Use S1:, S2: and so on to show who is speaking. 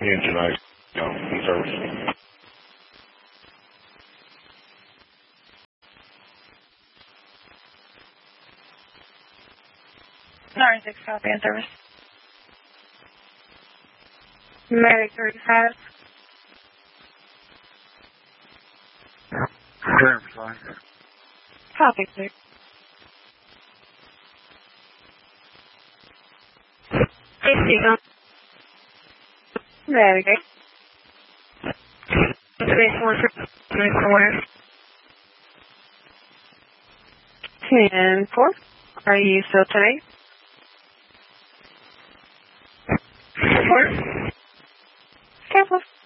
S1: in tonight, in service.
S2: 9-6 copy in service. Medic 35. Copy, please. 8 Very good. Space 1 10-4. Are you still today? 4. Careful.